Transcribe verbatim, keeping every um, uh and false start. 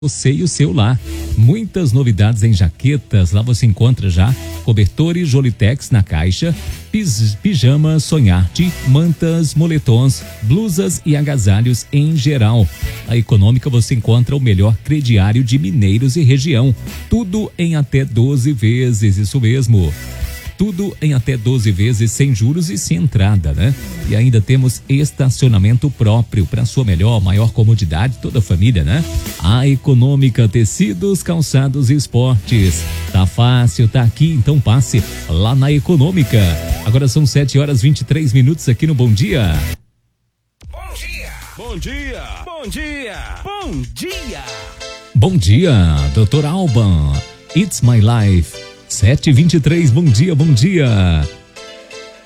Você e o seu lar. Muitas novidades em jaquetas. Lá você encontra já cobertores Jolitex na caixa, pis, pijamas Sonharte, mantas, moletons, blusas e agasalhos em geral. A Econômica você encontra o melhor crediário de Mineiros e região. Tudo em até doze vezes, isso mesmo. Tudo em até doze vezes sem juros e sem entrada, né? E ainda temos estacionamento próprio para sua melhor, maior comodidade, toda a família, né? A Econômica Tecidos, Calçados e Esportes. Tá fácil, tá aqui, então passe lá na Econômica. Agora são sete horas e vinte e três minutos aqui no Bom Dia. Bom dia! Bom dia! Bom dia! Bom dia! Bom dia, doutor Alban. It's My Life. sete e vinte e três, bom dia, bom dia.